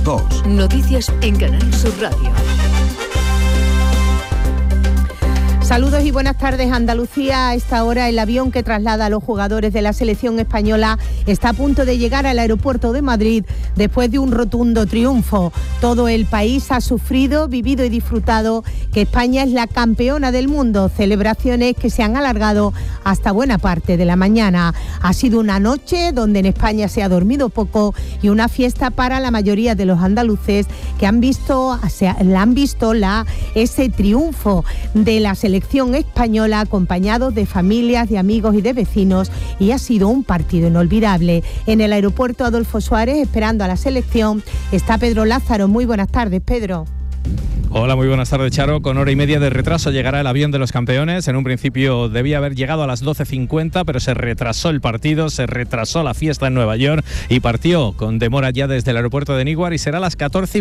2. Noticias en Canal Sur Radio. Saludos y buenas tardes. Andalucía, a esta hora el avión que traslada a los jugadores de la selección española está a punto de llegar al aeropuerto de Madrid después de un rotundo triunfo. Todo el país ha sufrido, vivido y disfrutado que España es la campeona del mundo. Celebraciones que se han alargado hasta buena parte de la mañana. Ha sido una noche donde en España se ha dormido poco y una fiesta para la mayoría de los andaluces que han visto ese triunfo de la selección española, acompañados de familias, de amigos y de vecinos, y ha sido un partido inolvidable. En el aeropuerto Adolfo Suárez, esperando a la selección, está Pedro Lázaro. Muy buenas tardes, Pedro. Hola, muy buenas tardes, Charo. Con hora y media de retraso llegará el avión de los campeones. En un principio debía haber llegado a las 12:50, pero se retrasó el partido, se retrasó la fiesta en Nueva York y partió con demora ya desde el aeropuerto de Newark y será a las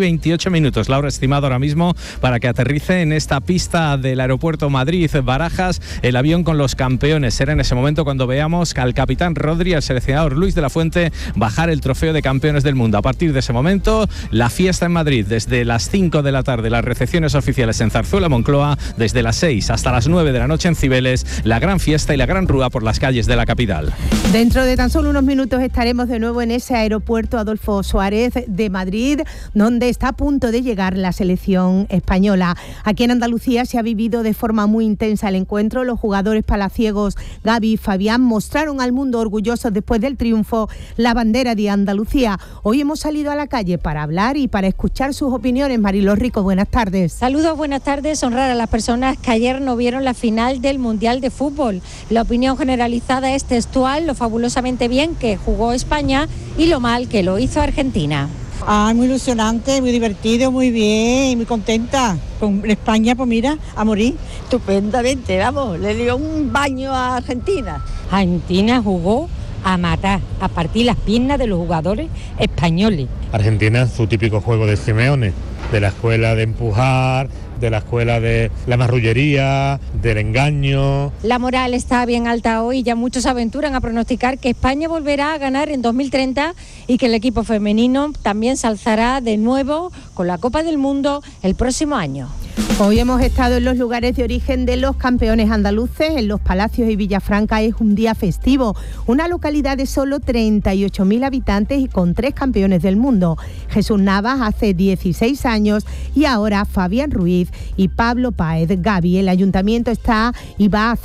14:28, la hora estimada ahora mismo para que aterrice en esta pista del aeropuerto Madrid-Barajas el avión con los campeones. Será en ese momento cuando veamos al capitán Rodri, al seleccionador Luis de la Fuente, bajar el trofeo de campeones del mundo. A partir de ese momento, la fiesta en Madrid desde las 5 de la tarde, las recepciones oficiales en Zarzuela, Moncloa, desde las 6 hasta las 9 de la noche en Cibeles, la gran fiesta y la gran rúa por las calles de la capital. Dentro de tan solo unos minutos estaremos de nuevo en ese aeropuerto Adolfo Suárez de Madrid, donde está a punto de llegar la selección española. Aquí en Andalucía se ha vivido de forma muy intensa el encuentro. Los jugadores palaciegos Gaby y Fabián mostraron al mundo orgullosos después del triunfo la bandera de Andalucía. Hoy hemos salido a la calle para hablar y para escuchar sus opiniones. Mariló Rico, buenas tardes. Saludos, buenas tardes. Honrar a las personas que ayer no vieron la final del Mundial de Fútbol. La opinión generalizada es textual, lo fabulosamente bien que jugó España y lo mal que lo hizo Argentina. Muy ilusionante, muy divertido, muy bien, muy contenta. Con España, pues mira, a morir. Estupendamente, vamos, le dio un baño a Argentina. Argentina jugó a matar, a partir las piernas de los jugadores españoles. Argentina, su típico juego de Simeone, de la escuela de empujar, de la escuela de la marrullería, del engaño. La moral está bien alta hoy, ya muchos aventuran a pronosticar que España volverá a ganar en 2030 y que el equipo femenino también se alzará de nuevo con la Copa del Mundo el próximo año. Hoy hemos estado en los lugares de origen de los campeones andaluces, en Los Palacios y Villafranca. Es un día festivo, una localidad de solo 38.000 habitantes y con 3 campeones del mundo. Jesús Navas hace 16 años y ahora Fabián Ruiz y Pablo Páez. Gaby, el ayuntamiento está y los va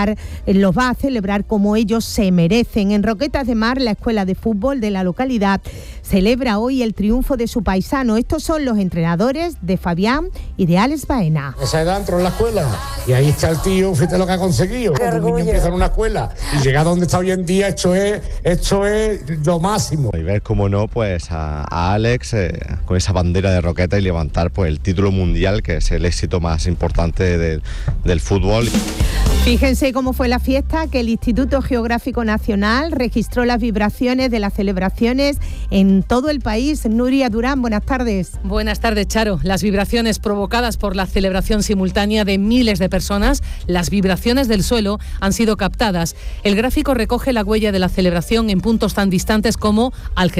a celebrar como ellos se merecen. En Roquetas de Mar, la escuela de fútbol de la localidad celebra hoy el triunfo de su paisano. Estos son los entrenadores de Fabián y de Alex Baena. Esa edad entró en la escuela y ahí está el tío, fíjate lo que ha conseguido. Un niño empieza en una escuela y llegar a donde está hoy en día, esto es lo máximo. Y ver cómo no, pues a Alex con esa bandera de Roqueta y levantar pues el título mundial, que es el éxito más importante del fútbol. Fíjense cómo fue la fiesta, que el Instituto Geográfico Nacional registró las vibraciones de las celebraciones en todo el país. Nuria Durán, buenas tardes. Buenas tardes, Charo. Las vibraciones provocadas por la celebración simultánea de miles de personas, las vibraciones del suelo, han sido captadas. El gráfico recoge la huella de la celebración en puntos tan distantes como Algeciras,